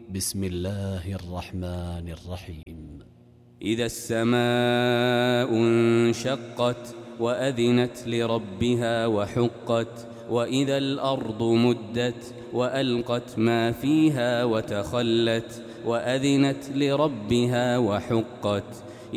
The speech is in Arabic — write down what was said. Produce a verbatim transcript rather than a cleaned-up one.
بسم الله الرحمن الرحيم. إذا السماء انشقت وأذنت لربها وحقت وإذا الأرض مدت وألقت ما فيها وتخلت وأذنت لربها وحقت